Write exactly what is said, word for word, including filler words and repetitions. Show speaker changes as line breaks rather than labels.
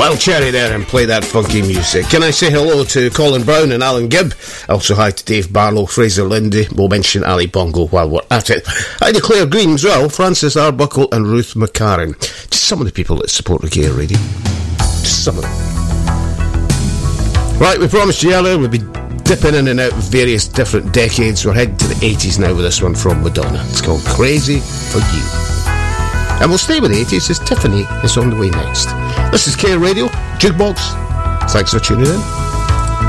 Wild Cherry there and play that funky music. Can I say hello to Colin Brown and Alan Gibb? Also hi to Dave Barlow, Fraser Lindy. We'll mention Ali Bongo while we're at it. Hi to Claire Green as well, Francis Arbuckle and Ruth McCarran. Just some of the people that support Reggae Radio. Just some of them. Right, we promised you earlier we'd be dipping in and out of various different decades. We're heading to the eighties now with this one from Madonna. It's called Crazy for You. And we'll stay with the eighties as Tiffany is on the way next. This is K Radio, Jukebox. Thanks for tuning in.